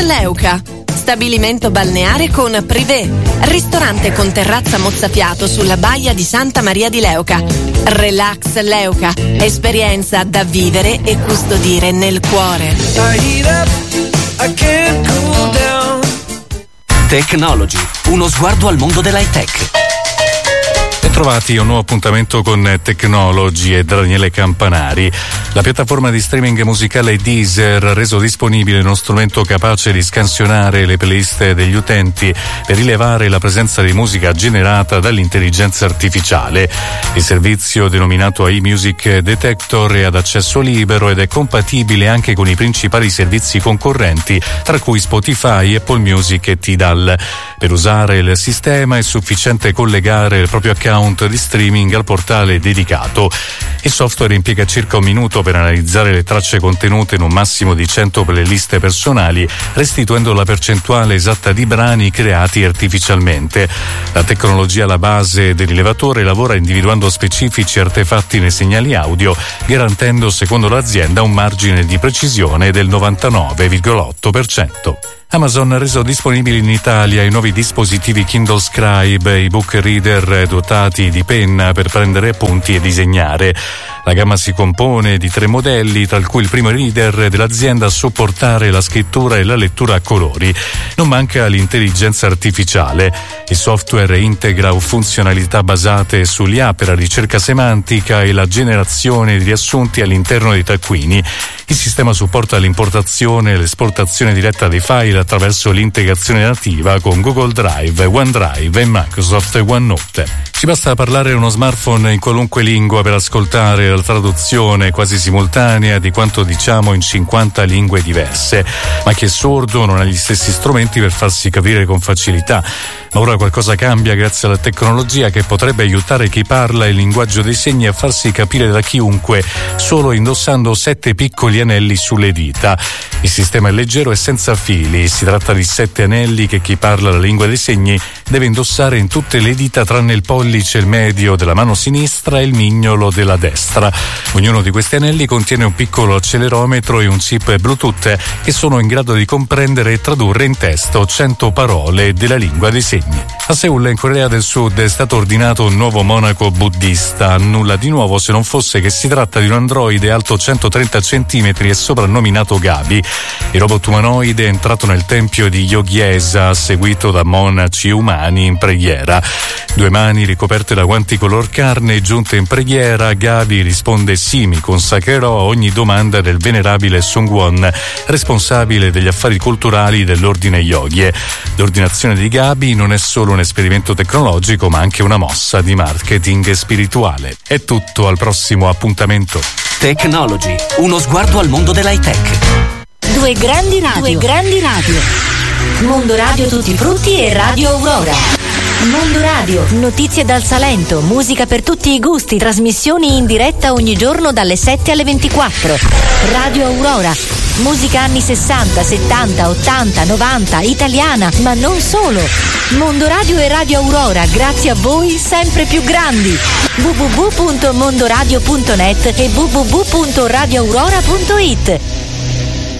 Leuca. Stabilimento balneare con privé. Ristorante con terrazza mozzafiato sulla baia di Santa Maria di Leuca. Relax Leuca. Esperienza da vivere e custodire nel cuore. Technology. Uno sguardo al mondo dell'high tech. Trovati un nuovo appuntamento con Technology e Daniele Campanari. La piattaforma di streaming musicale Deezer ha reso disponibile uno strumento capace di scansionare le playlist degli utenti per rilevare la presenza di musica generata dall'intelligenza artificiale. Il servizio, denominato iMusic Detector, è ad accesso libero ed è compatibile anche con i principali servizi concorrenti, tra cui Spotify, Apple Music e Tidal. Per usare il sistema è sufficiente collegare il proprio account di streaming al portale dedicato. Il software impiega circa un minuto per analizzare le tracce contenute in un massimo di 100 playlist personali, restituendo la percentuale esatta di brani creati artificialmente. La tecnologia alla base del rilevatore lavora individuando specifici artefatti nei segnali audio, garantendo, secondo l'azienda, un margine di precisione del 99,8%. Amazon ha reso disponibili in Italia i nuovi dispositivi Kindle Scribe, i book reader dotati di penna per prendere appunti e disegnare. La gamma si compone di 3 modelli, tra cui il primo reader dell'azienda a supportare la scrittura e la lettura a colori. Non manca l'intelligenza artificiale. Il software integra funzionalità basate sull'IA per la ricerca semantica e la generazione di riassunti all'interno dei taccuini. Il sistema supporta l'importazione e l'esportazione diretta dei file attraverso l'integrazione nativa con Google Drive, OneDrive e Microsoft OneNote. Ci basta parlare uno smartphone in qualunque lingua per ascoltare la traduzione quasi simultanea di quanto diciamo in 50 lingue diverse. Ma chi è sordo non ha gli stessi strumenti per farsi capire con facilità. Ma ora qualcosa cambia grazie alla tecnologia che potrebbe aiutare chi parla il linguaggio dei segni a farsi capire da chiunque solo indossando 7 piccoli anelli sulle dita. Il sistema è leggero e senza fili. Si tratta di 7 anelli che chi parla la lingua dei segni deve indossare in tutte le dita tranne il pollice, il medio della mano sinistra e il mignolo della destra. Ognuno di questi anelli contiene un piccolo accelerometro e un chip Bluetooth che sono in grado di comprendere e tradurre in testo 100 parole della lingua dei segni. A Seul, in Corea del Sud, è stato ordinato un nuovo monaco buddista. Nulla di nuovo se non fosse che si tratta di un androide alto 130 cm e soprannominato Gabi. Il robot umanoide è entrato nel tempio di Yogyesa, seguito da monaci umani in preghiera. 2 mani ricoperte da guanti color carne, giunte in preghiera, Gabi risponde sì, mi consacrerò a ogni domanda del venerabile Sungwon, responsabile degli affari culturali dell'ordine Yogye. L'ordinazione di Gabi non è solo un esperimento tecnologico, ma anche una mossa di marketing spirituale. È tutto, al prossimo appuntamento. Technology, uno sguardo al mondo dell'high tech. Due grandi radio. Mondo Radio Tutti Frutti e Radio Aurora. Mondo Radio, notizie dal Salento, musica per tutti i gusti, trasmissioni in diretta ogni giorno dalle 7 alle 24. Radio Aurora, musica anni 60, 70, 80, 90, italiana, ma non solo. Mondo Radio e Radio Aurora, grazie a voi sempre più grandi. www.mondoradio.net e www.radioaurora.it.